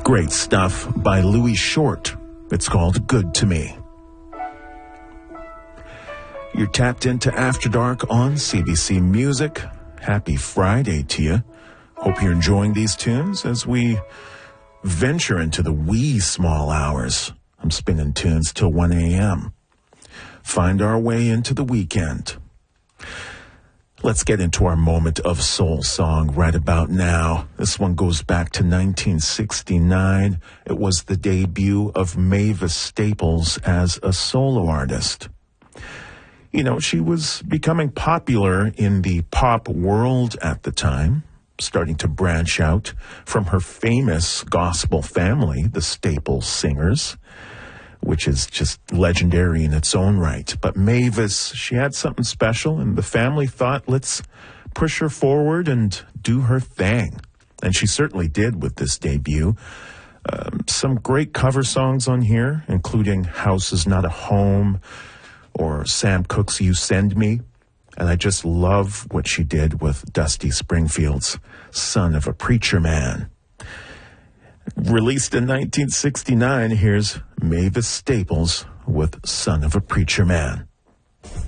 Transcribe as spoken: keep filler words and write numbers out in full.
Great stuff by Louis Short. It's called Good to Me. You're tapped into After Dark on C B C Music. Happy Friday to you. Hope you're enjoying these tunes as we venture into the wee small hours. I'm spinning tunes till one a.m. Find our way into the weekend. Let's get into our moment of soul song right about now. This one goes back to nineteen sixty-nine. It was the debut of Mavis Staples as a solo artist. You know, she was becoming popular in the pop world at the time, starting to branch out from her famous gospel family, the Staples Singers, which is just legendary in its own right. But Mavis, she had something special, and the family thought, let's push her forward and do her thing. And she certainly did with this debut. Um, some great cover songs on here, including House Is Not a Home or Sam Cooke's You Send Me. And I just love what she did with Dusty Springfield's Son of a Preacher Man. Released in nineteen sixty-nine, here's Mavis Staples with Son of a Preacher Man.